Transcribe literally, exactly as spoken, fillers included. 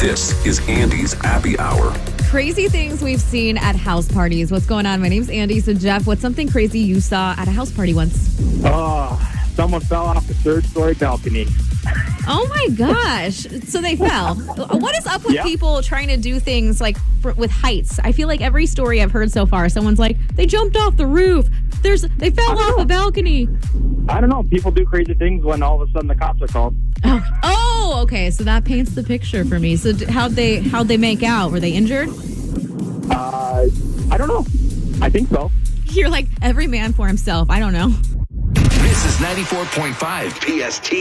This is Andy's Happy Hour. Crazy things we've seen at house parties. What's going on? My name's Andy. So, Jeff, what's something crazy you saw at a house party once? Oh, someone fell off the third story balcony. Oh, my gosh. So they fell. What is up with Yeah. people trying to do things like for, with heights? I feel like every story I've heard so far, someone's like, they jumped off the roof. There's, They fell off know. a balcony. I don't know. People do crazy things when all of a sudden the cops are called. Oh, oh okay. So that paints the picture for me. So d- how'd they, how'd they make out? Were they injured? Uh, I don't know. I think so. You're like, every man for himself. I don't know. This is ninety-four point five P S T.